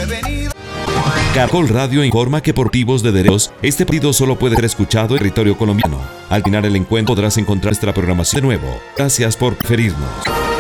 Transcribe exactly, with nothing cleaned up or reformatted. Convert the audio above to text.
Caracol Radio informa que por motivos de derechos, este partido solo puede ser escuchado en territorio colombiano. Al final el encuentro podrás encontrar nuestra programación de nuevo. Gracias por preferirnos.